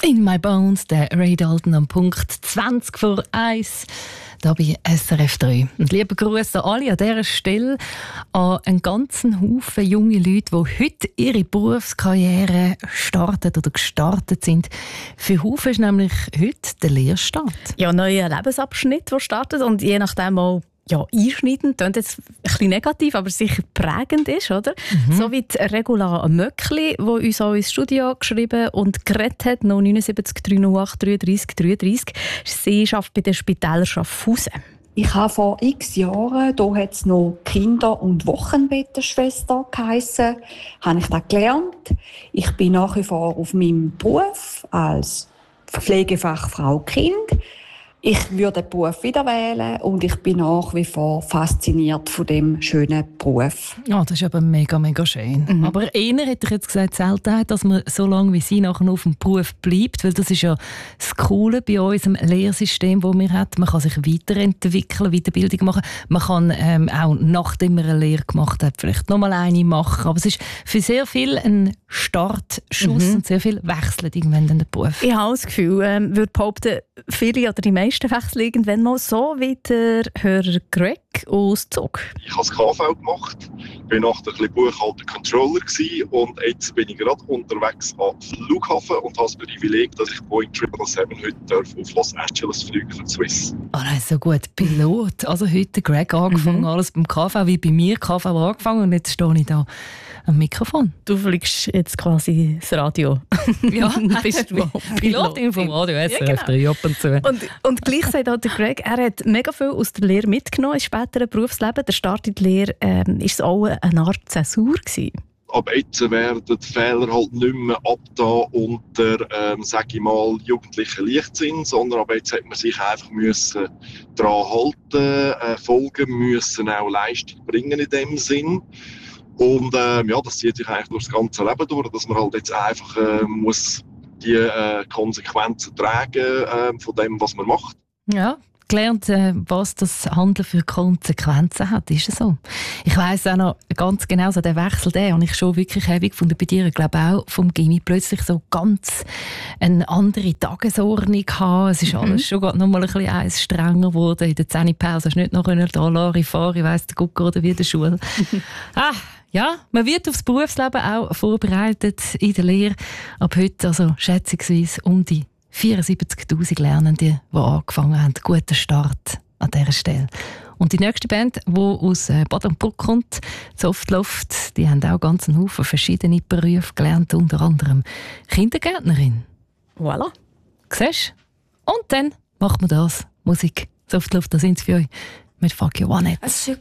In My Bones, der Ray Dalton am Punkt 20 vor 1. Hier bei SRF 3. Und liebe Grüße an alle an dieser Stelle an einen ganzen Haufen junge Leute, die heute ihre Berufskarriere starten oder gestartet sind. Für Haufen ist nämlich heute der Lehrstart. Ja, ein neuer Lebensabschnitt, der startet und je nachdem auch einschneidend, klingt jetzt ein bisschen negativ, aber sicher prägend ist, oder? So wie die Regula Möckli, die uns auch ins Studio geschrieben und geredet hat, 079 308 33 33. Sie arbeitet bei der Spitäler Schaffhausen. Ich habe vor x Jahren, da hat es noch Kinder- und Wochenbettenschwester geheissen, habe ich das gelernt. Ich bin nach wie vor auf meinem Beruf als Pflegefachfrau Kind. Ich würde den Beruf wieder wählen und ich bin nach wie vor fasziniert von dem schönen Beruf. Ja, das ist aber mega, mega schön. Aber einer hätte ich jetzt gesagt, Seltenheit, dass man so lange wie Sie nachher auf dem Beruf bleibt, weil das ist ja das Coole bei unserem Lehrsystem, das wir haben. Man kann sich weiterentwickeln, Weiterbildung machen. Man kann auch, nachdem man eine Lehre gemacht hat, vielleicht nochmal eine machen. Aber es ist für sehr viel ein Startschuss und sehr viel wechselt irgendwann in den Beruf. Ich habe das Gefühl, würde behaupten, viele oder die meisten wechseln irgendwann mal so wie der Hörer Greg aus Zug. Ich habe das KV gemacht, bin nachher ein bisschen Buchhalter-Controller gewesen und jetzt bin ich gerade unterwegs am Flughafen und habe das Privileg, dass ich Boeing 777 heute auf Los Angeles fliegen für Swiss. Ah, das ist so gut. Pilot. Also heute Greg angefangen, alles beim KV, wie bei mir KV angefangen und jetzt stehe ich da am Mikrofon. Du fliegst jetzt quasi das Radio. Ja, bist du Pilotin vom Radio SRF 3 ab und zu. Und gleich sagt auch der Greg, er hat mega viel aus der Lehre mitgenommen ins spätere Berufsleben. Der Start in die Lehre war auch eine Art Zäsur gewesen. Ab jetzt werden die Fehler halt nicht mehr abgetan unter, sage ich mal, jugendlichen Leichtsinn, sondern ab jetzt hat man sich einfach müssen daran halten, folgen müssen, auch Leistung bringen in dem Sinn. Und das zieht sich eigentlich durch das ganze Leben durch, dass man halt jetzt einfach muss die Konsequenzen tragen von dem, was man macht. Ja, gelernt, was das Handeln für Konsequenzen hat, ist es so. Ich weiss auch noch ganz genau, so den Wechsel, den habe ich schon wirklich heavy gefunden bei dir. Ich glaube auch vom Gymi plötzlich so ganz eine andere Tagesordnung haben. Es ist alles schon noch mal ein bisschen strenger geworden. In der 10-Pause hast du nicht noch da Larifari, weiss der Gucker oder wie der Schule. Ja, man wird aufs Berufsleben auch vorbereitet in der Lehre. Ab heute, also schätzungsweise um die 74'000 Lernende, die angefangen haben. Guter Start an dieser Stelle. Und die nächste Band, die aus Bad und Burg kommt, Softloft, die haben auch ganz einen Haufen verschiedene Berufe gelernt, unter anderem Kindergärtnerin. Voilà. Siehst du? Und dann macht man das. Musik. Softloft, da sind sie für euch mit Fuck You Want It.